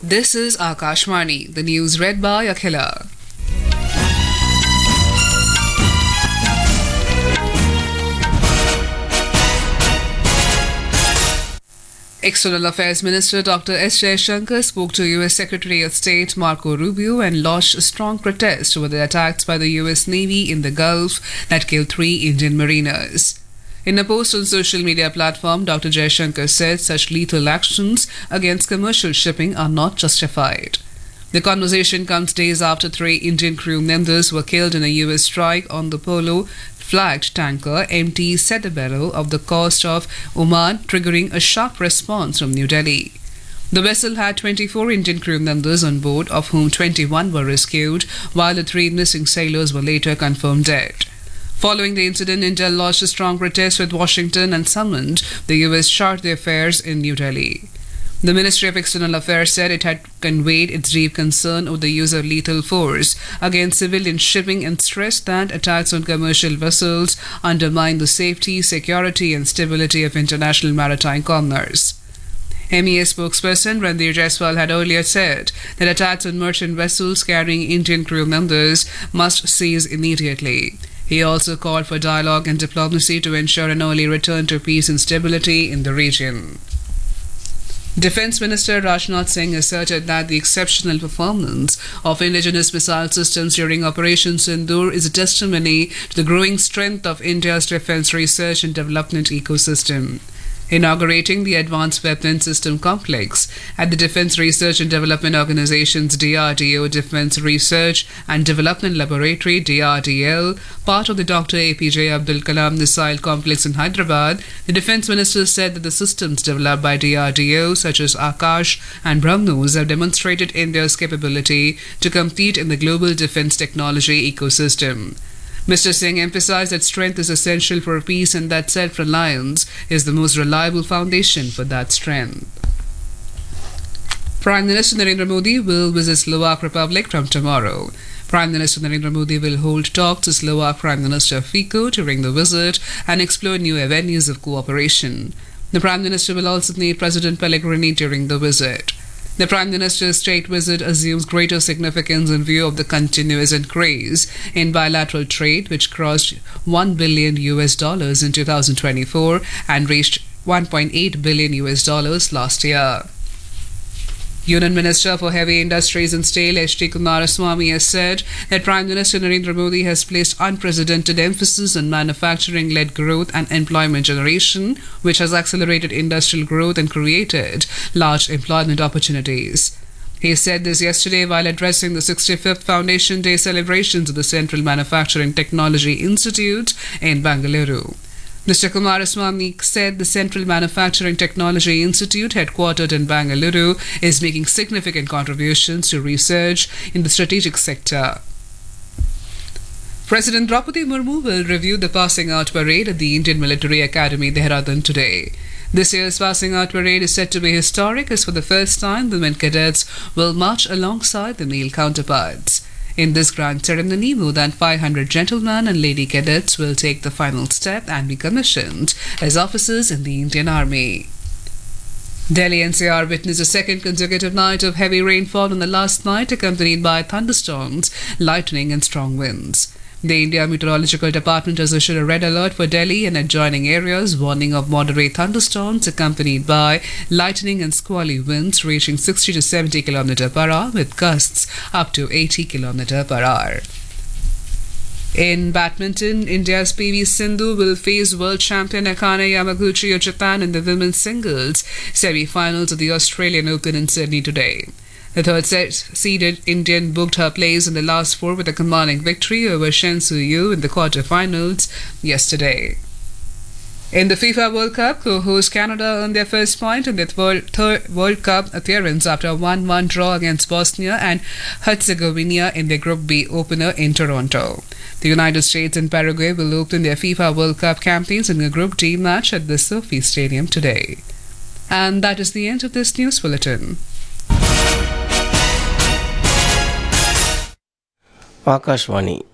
This is Akashvani, the news read by Akhila. External Affairs Minister Dr. S. Jaishankar spoke to U.S. Secretary of State Marco Rubio and lodged a strong protest over the attacks by the U.S. Navy in the Gulf that killed 3 Indian mariners. In a post on social media platform, Dr. Jaishankar said such lethal actions against commercial shipping are not justified. The conversation comes days after 3 Indian crew members were killed in a U.S. strike on the Polo-flagged tanker MT Sedabero off the coast of Oman, triggering a sharp response from New Delhi. The vessel had 24 Indian crew members on board, of whom 21 were rescued, while the 3 missing sailors were later confirmed dead. Following the incident, India lodged a strong protest with Washington and summoned the U.S. chart the affairs in New Delhi. The Ministry of External Affairs said it had conveyed its deep concern over the use of lethal force against civilian shipping and stressed that attacks on commercial vessels undermine the safety, security and stability of international maritime commerce. MEA spokesperson Randir Jaiswal had earlier said that attacks on merchant vessels carrying Indian crew members must cease immediately. He also called for dialogue and diplomacy to ensure an early return to peace and stability in the region. Defence Minister Rajnath Singh asserted that the exceptional performance of indigenous missile systems during Operation Sindoor is a testimony to the growing strength of India's defence research and development ecosystem. Inaugurating the Advanced Weapons System Complex at the Defence Research and Development Organization's DRDO Defence Research and Development Laboratory DRDL, part of the Dr. APJ Abdul Kalam Missile Complex in Hyderabad, the Defence Minister said that the systems developed by DRDO, such as Akash and BrahMos, have demonstrated India's capability to compete in the global defence technology ecosystem. Mr. Singh emphasized that strength is essential for peace and that self-reliance is the most reliable foundation for that strength. Prime Minister Narendra Modi will visit Slovak Republic from tomorrow. Prime Minister Narendra Modi will hold talks to Slovak Prime Minister Fico during the visit and explore new avenues of cooperation. The Prime Minister will also meet President Pellegrini during the visit. The Prime Minister's state visit assumes greater significance in view of the continuous increase in bilateral trade, which crossed $1 billion in 2024 and reached $1.8 billion last year. Union Minister for Heavy Industries and Steel H.D. Kumaraswamy has said that Prime Minister Narendra Modi has placed unprecedented emphasis on manufacturing-led growth and employment generation, which has accelerated industrial growth and created large employment opportunities. He said this yesterday while addressing the 65th Foundation Day celebrations of the Central Manufacturing Technology Institute in Bangalore. Mr. Kumaraswamy said the Central Manufacturing Technology Institute, headquartered in Bangalore, is making significant contributions to research in the strategic sector. President Draupadi Murmu will review the passing out parade at the Indian Military Academy, Dehradun, today. This year's passing out parade is said to be historic, as for the first time, women cadets will march alongside their male counterparts. In this grand ceremony, more than 500 gentlemen and lady cadets will take the final step and be commissioned as officers in the Indian Army. Delhi NCR witnessed a second consecutive night of heavy rainfall on the last night, accompanied by thunderstorms, lightning and strong winds. The India Meteorological Department has issued a red alert for Delhi and adjoining areas, warning of moderate thunderstorms accompanied by lightning and squally winds reaching 60 to 70 km per hour with gusts up to 80 km per hour. In badminton, India's PV Sindhu will face world champion Akane Yamaguchi of Japan in the women's singles semi-finals of the Australian Open in Sydney today. The third-seeded Indian booked her place in the last 4 with a commanding victory over Shen Su-yu in the quarter-finals yesterday. In the FIFA World Cup, co-host Canada earned their first point in their third World Cup appearance after a 1-1 draw against Bosnia and Herzegovina in their Group B opener in Toronto. The United States and Paraguay will open their FIFA World Cup campaigns in a Group D match at the Sophie Stadium today. And that is the end of this news bulletin. Akashvani